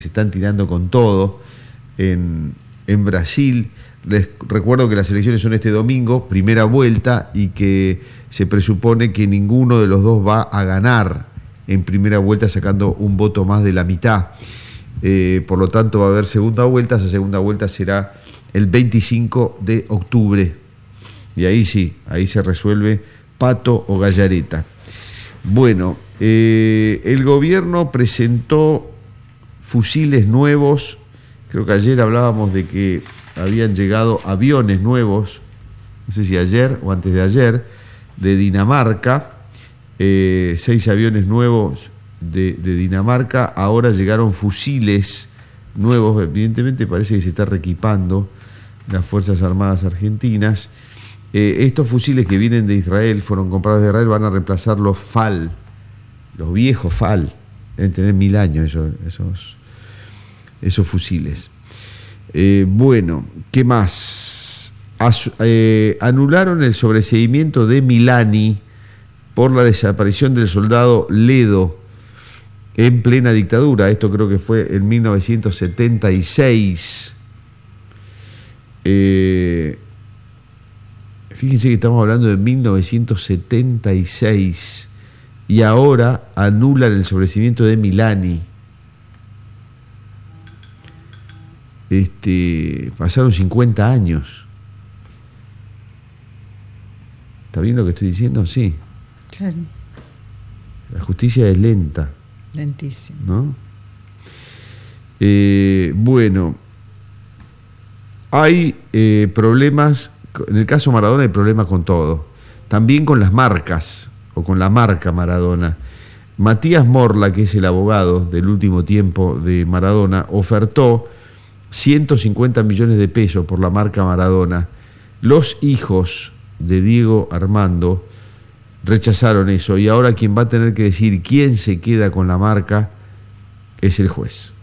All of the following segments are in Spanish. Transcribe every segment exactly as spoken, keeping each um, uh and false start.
se están tirando con todo en, en Brasil. Les recuerdo que las elecciones son este domingo, primera vuelta, y que se presupone que ninguno de los dos va a ganar en primera vuelta sacando un voto más de la mitad. Eh, por lo tanto va a haber segunda vuelta. Esa segunda vuelta será el veinticinco de octubre. Y ahí sí, ahí se resuelve pato o gallareta. Bueno, eh, el gobierno presentó fusiles nuevos. Creo que ayer hablábamos de que habían llegado aviones nuevos, no sé si ayer o antes de ayer, de Dinamarca, eh, seis aviones nuevos de, de Dinamarca. Ahora llegaron fusiles nuevos, evidentemente parece que se está reequipando las Fuerzas Armadas Argentinas. Eh, estos fusiles que vienen de Israel, fueron comprados de Israel, van a reemplazar los F A L, los viejos F A L, deben tener mil años esos, esos, esos fusiles. Eh, bueno, ¿qué más? As, eh, anularon el sobreseimiento de Milani por la desaparición del soldado Ledo en plena dictadura. Esto creo que fue en mil novecientos setenta y seis. Eh, fíjense que estamos hablando de mil novecientos setenta y seis y ahora anulan el sobreseimiento de Milani. Este, pasaron cincuenta años. ¿Está bien lo que estoy diciendo? Sí. Claro. La justicia es lenta. Lentísimo. ¿No? Eh, bueno, hay eh, problemas, en el caso Maradona hay problemas con todo. También con las marcas, o con la marca Maradona. Matías Morla, que es el abogado del último tiempo de Maradona, ofertó ciento cincuenta millones de pesos por la marca Maradona. Los hijos de Diego Armando rechazaron eso y ahora quien va a tener que decir quién se queda con la marca es el juez.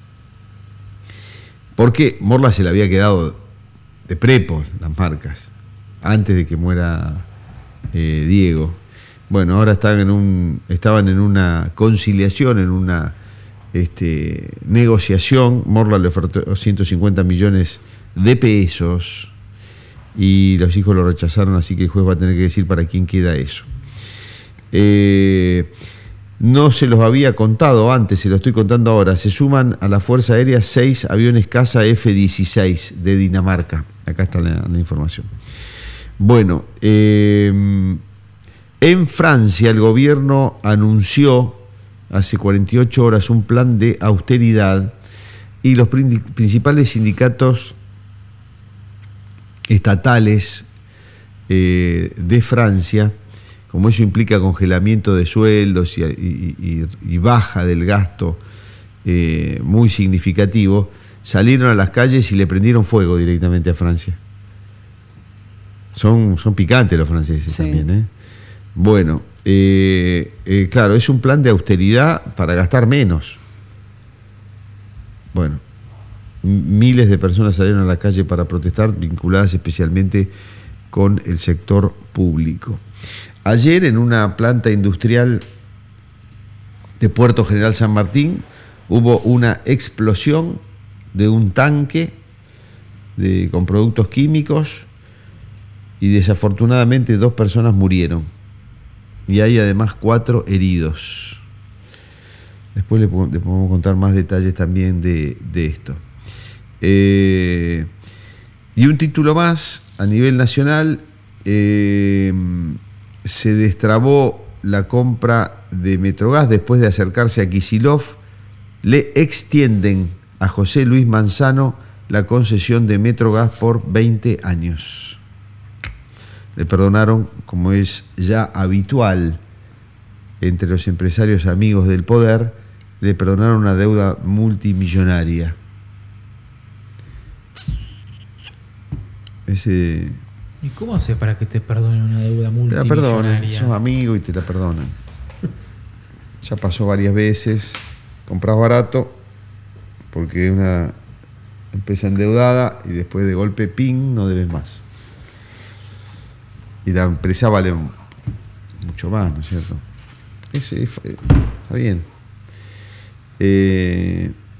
Porque Morla se le había quedado de prepo las marcas antes de que muera eh, Diego. Bueno, ahora están en un, estaban en una conciliación, en una Este, negociación. Morla le ofertó ciento cincuenta millones de pesos y los hijos lo rechazaron, así que el juez va a tener que decir para quién queda eso. Eh, no se los había contado antes, se lo estoy contando ahora. Se suman a la Fuerza Aérea seis aviones caza F dieciséis de Dinamarca. Acá está la, la información. Bueno, eh, en Francia el gobierno anunció hace cuarenta y ocho horas un plan de austeridad y los principales sindicatos estatales eh, de Francia, como eso implica congelamiento de sueldos y, y, y, y baja del gasto eh, muy significativo, salieron a las calles y le prendieron fuego directamente a Francia. Son, son picantes los franceses, sí. También, ¿eh? Bueno, eh, eh, claro, es un plan de austeridad para gastar menos. Bueno, miles de personas salieron a la calle para protestar, vinculadas especialmente con el sector público. Ayer en una planta industrial de Puerto General San Martín hubo una explosión de un tanque de, con productos químicos y desafortunadamente dos personas murieron. Y hay además cuatro heridos. Después le, le podemos contar más detalles también de, de esto. Eh, y un título más, a nivel nacional, eh, se destrabó la compra de Metrogas después de acercarse a Kicillof. Le extienden a José Luis Manzano la concesión de Metrogas por veinte años. Le perdonaron, como es ya habitual entre los empresarios amigos del poder, le perdonaron una deuda multimillonaria. Ese... ¿Y cómo hace para que te perdonen una deuda multimillonaria? Te la perdonan, sos amigo y te la perdonan. Ya pasó varias veces, compras barato porque es una empresa endeudada y después de golpe, ping, no debes más. Y la empresa vale mucho más, ¿no es cierto? Es, es, está bien. Eh,